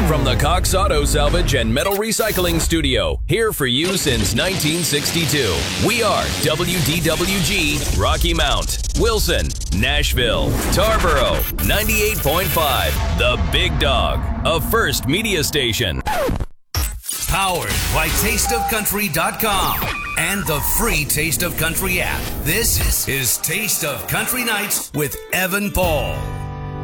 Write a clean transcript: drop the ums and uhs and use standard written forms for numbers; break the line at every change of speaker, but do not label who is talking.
From the Cox Auto Salvage and Metal Recycling Studio, here for you since 1962. We are WDWG, Rocky Mount, Wilson, Nashville, Tarboro, 98.5, The Big Dog, a First Media Station.
Powered by TasteOfCountry.com and the free Taste of Country app. This is Taste of Country Nights with Evan Paul.